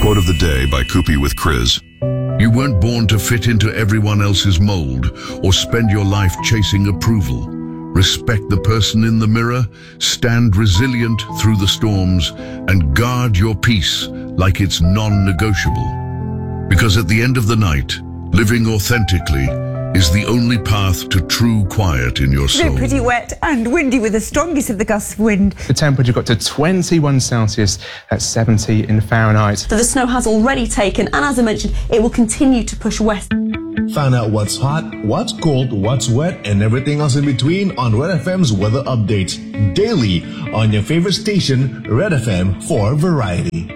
Quote of the day by Kupi with Kriz. You weren't born to fit into everyone else's mold or spend your life chasing approval. Respect the person in the mirror, stand resilient through the storms, and guard your peace like it's non-negotiable. Because at the end of the night, living authentically is the only path to true quiet in your soul. Pretty wet and windy with the strongest of the gusts of wind. The temperature got to 21 Celsius at 70 in Fahrenheit. So the snow has already taken, and as I mentioned, it will continue to push west. Find out what's hot, what's cold, what's wet, and everything else in between on Red FM's weather update. Daily on your favorite station, Red FM for variety.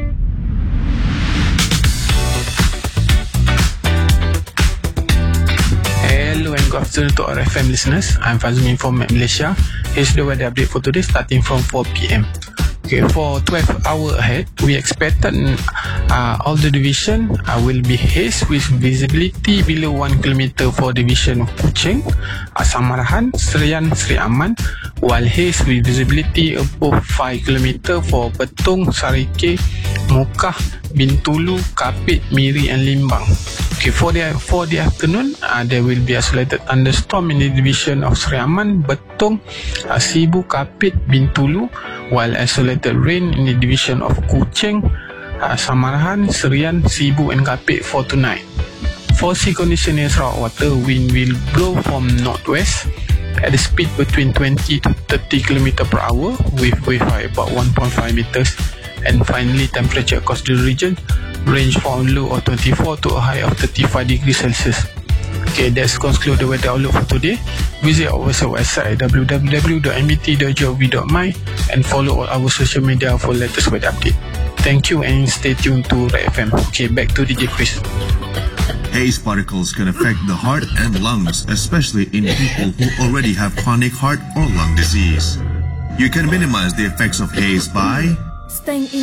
Hello and good afternoon to our FM listeners. I'm Fazmin from Malaysia. Here's the weather update for today starting from 4 p.m. Okay, for 12 hours ahead, we expected all the division will be haze with visibility below 1 km for division of Kuching, Samarahan, Serian, Sri Aman, while haze with visibility above 5 km for Betong, Sarike, Mukah, Bintulu, Kapit, Miri and Limbang. Okay, for the afternoon, there will be isolated thunderstorm in the division of Sri Aman, Betong, Sibu, Kapit, Bintulu, while isolated rain in the division of Kuching, Samarahan, Serian, Sibu and Kapit for tonight. For sea condition in Sarawak water, wind will blow from northwest at a speed between 20 to 30 km per hour with wave height about 1.5 meters. And finally, temperature across the region range from low of 24 to a high of 35 degrees Celsius. Okay, that's conclude the weather outlook for today. Visit our website www.met.gov.my and follow all our social media for latest weather update. Thank you and stay tuned to Red FM. Okay, back to DJ Chris. Haze particles can affect the heart and lungs, especially in people who already have chronic heart or lung disease. You can minimize the effects of haze by staying